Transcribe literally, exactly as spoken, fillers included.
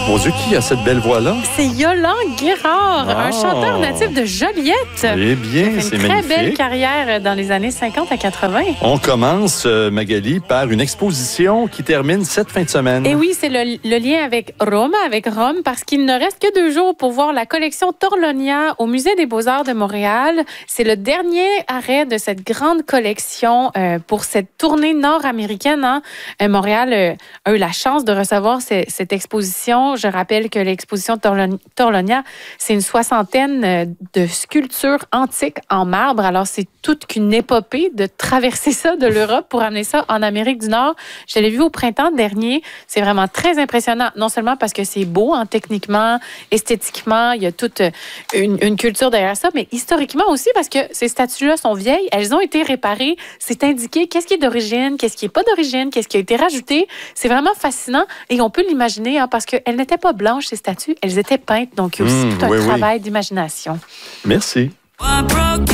Mon Dieu, qui a cette belle voix-là? C'est Yolande Guérard, oh. un chanteur natif de Joliette. Eh bien, c'est magnifique. Une très belle carrière dans les années cinquante à quatre-vingt. On commence, euh, Magali, par une exposition qui termine cette fin de semaine. Et oui, c'est le, le lien avec Rome, avec Rome, parce qu'il ne reste que deux jours pour voir la collection Torlonia au Musée des Beaux-Arts de Montréal. C'est le dernier arrêt de cette grande collection euh, pour cette tournée nord-américaine. Hein. Euh, Montréal euh, a eu la chance de recevoir ce, cette exposition. Je rappelle que l'exposition Torlonia, c'est une soixantaine de sculptures antiques en marbre. Alors, c'est toute qu'une épopée de traverser ça de l'Europe pour amener ça en Amérique du Nord. Je l'ai vu au printemps dernier. C'est vraiment très impressionnant, non seulement parce que c'est beau, hein, techniquement, esthétiquement, il y a toute une, une culture derrière ça, mais historiquement aussi parce que ces statues-là sont vieilles, elles ont été réparées. C'est indiqué qu'est-ce qui est d'origine, qu'est-ce qui n'est pas d'origine, qu'est-ce qui a été rajouté. C'est vraiment fascinant et on peut l'imaginer hein, parce qu'elles n'étaient pas blanches, ces statues, elles étaient peintes. Donc, il y a aussi mmh, tout un oui, travail oui. d'imagination. Merci.